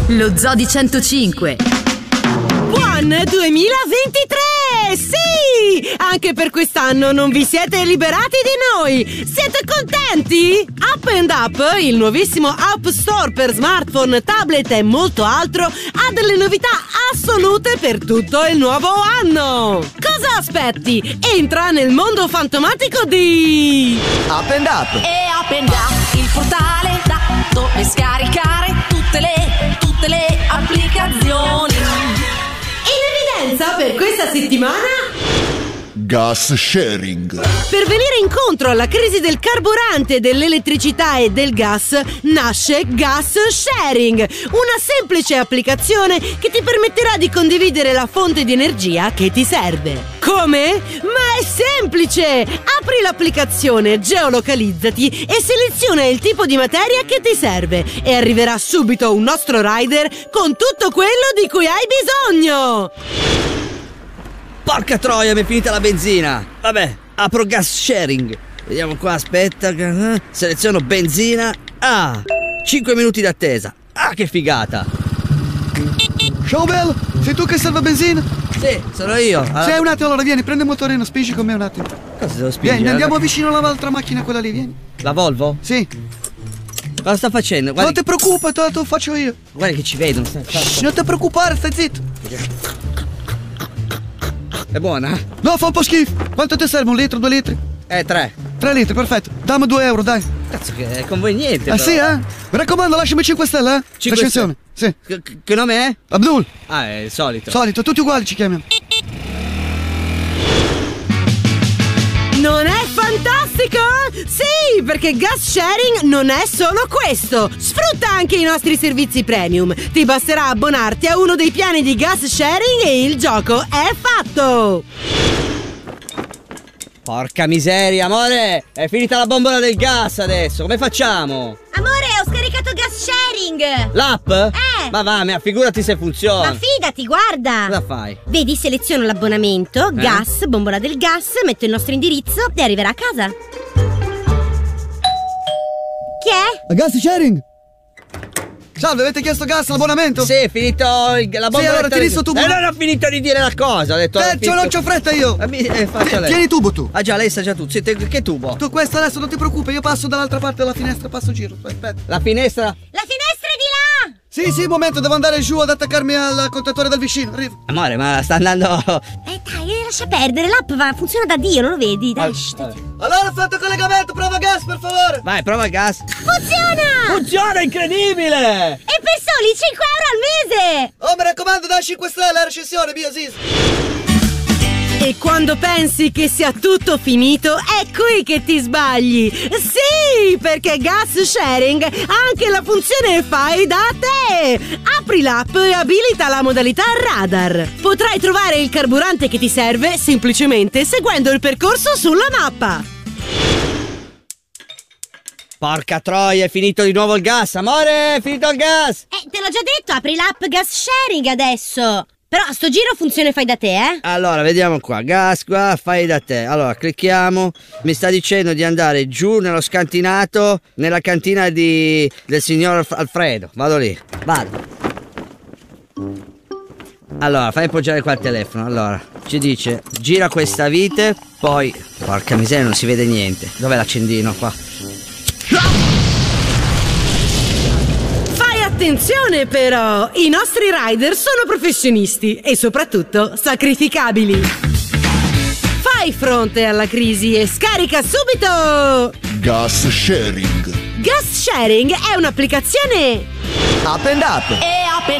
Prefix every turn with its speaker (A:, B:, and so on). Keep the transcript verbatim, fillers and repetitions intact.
A: Lo Zoo di centocinque.
B: Buon duemilaventitré! Sì! Anche per quest'anno non vi siete liberati di noi! Siete contenti? Up and Up, il nuovissimo App Store per smartphone, tablet e molto altro, ha delle novità assolute per tutto il nuovo anno! Cosa aspetti? Entra nel mondo fantomatico di
C: Up and Up!
D: E Up and Up, il portale da dove scaricare tutte le, tutte le applicazioni.
B: In evidenza per questa settimana
E: Gas sharing.
B: Per venire incontro alla crisi del carburante, dell'elettricità e del gas, nasce Gas Sharing, una semplice applicazione che ti permetterà di condividere la fonte di energia che ti serve. Come? Ma è semplice! Apri l'applicazione, geolocalizzati e seleziona il tipo di materia che ti serve e arriverà subito un nostro rider con tutto quello di cui hai bisogno!
F: Porca troia, mi è finita la benzina. Vabbè, apro Gas Sharing. Vediamo qua, aspetta. Seleziono benzina. Ah, cinque minuti d'attesa. Ah, che figata.
G: Ciao bello, sei tu che serve benzina?
F: Sì, sono io. Allora...
G: Sei un attimo, allora vieni, prendi il motorino, spingi con me un attimo.
F: Cosa devo spingere?
G: Vieni, andiamo vicino all'altra macchina, quella lì, vieni.
F: La Volvo?
G: Sì.
F: Cosa sta facendo? Guarda...
G: Non ti preoccupare, te lo faccio io.
F: Guarda che ci vedono.
G: Shh, non ti preoccupare, stai zitto.
F: È buona?
G: No, fa un po' schifo. Quanto ti serve? Un litro, due litri?
F: Eh, tre.
G: Tre litri, perfetto. Dammi due euro, dai.
F: Cazzo che è conveniente.
G: Ah, però. Sì, eh? Mi raccomando, lasciami cinque stelle, eh?
F: cinque
G: Recensione. Sì.
F: Che, che nome è?
G: Abdul.
F: Ah, è il solito.
G: Solito, tutti uguali ci chiamiamo.
B: Non è fantastico? Sì, perché Gas Sharing non è solo questo. Sfrutta anche i nostri servizi premium. Ti basterà abbonarti a uno dei piani di Gas Sharing e il gioco è fatto.
F: Porca miseria, amore! È finita la bombola del gas adesso, come facciamo?
H: Amore, ho scaricato Gas Sharing!
F: L'app?
H: Eh!
F: Ma va, ma figurati se funziona!
H: Ma fidati, guarda!
F: Cosa fai?
H: Vedi, seleziono l'abbonamento,
F: eh?
H: gas, bombola del gas, metto il nostro indirizzo e arriverà a casa. Chi è?
G: A Gas Sharing! Salve, avete chiesto gas, l'abbonamento?
F: Sì, è finito il, la bombola.
G: Sì, allora tieni sto tubo.
F: Eh, non ho finito di dire la cosa, ho detto...
G: Eh, finito... non c'ho fretta io!
F: Eh, eh,
G: Tieni, tieni tubo tu!
F: Ah già, lei sa già tutto. Sì, te, che tubo?
G: Tu questo adesso non ti preoccupi, io passo dall'altra parte della finestra, passo giro. Aspetta.
F: La finestra?
H: La finestra è di là!
G: Sì, sì, un momento, devo andare giù ad attaccarmi al contatore del vicino, arrivo.
F: Amore, ma sta andando...
H: Eh dai, lascia perdere, l'app va, funziona da Dio, non lo vedi? Dai,
F: ah,
G: allora fatto collegamento, prova gas per favore.
F: Vai, prova il gas.
H: Funziona!
F: Funziona, incredibile!
H: E per soli cinque euro al mese!
G: Oh, mi raccomando, dai cinque stelle, la recensione, via Sis.
B: E quando pensi che sia tutto finito, è qui che ti sbagli! Sì, perché Gas Sharing ha anche la funzione Fai da te! Apri l'app e abilita la modalità radar. Potrai trovare il carburante che ti serve semplicemente seguendo il percorso sulla mappa.
F: Porca troia, è finito di nuovo il gas, amore, è finito il gas!
H: Eh, te l'ho già detto, apri l'app Gas Sharing adesso! Però a sto giro funzione fai da te, eh?
F: Allora, vediamo qua, gas qua, fai da te. Allora, clicchiamo. Mi sta dicendo di andare giù nello scantinato, nella cantina di del signor Alfredo. Vado lì, vado. Allora, fai appoggiare qua il telefono. Allora, ci dice, gira questa vite, poi... Porca miseria, non si vede niente. Dov'è l'accendino qua?
B: Attenzione però, i nostri rider sono professionisti e soprattutto sacrificabili. Fai fronte alla crisi e scarica subito
E: Gas sharing.
B: Gas Sharing è un'applicazione
C: Up and Up.
D: E